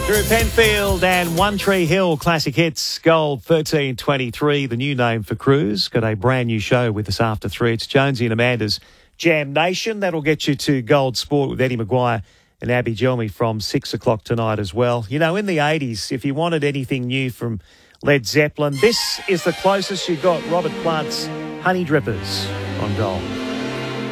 Drew Penfield and One Tree Hill Classic Hits, Gold 1323, the new name for Cruise. Got a brand new show with us after 3. It's Jonesy and Amanda's Jam Nation. That'll get you to Gold Sport with Eddie Maguire and Abby Gelmy from 6 o'clock tonight as well. You know, in the 80s, if you wanted anything new from Led Zeppelin, this is the closest you got. Robert Plant's Honey Drippers on Gold.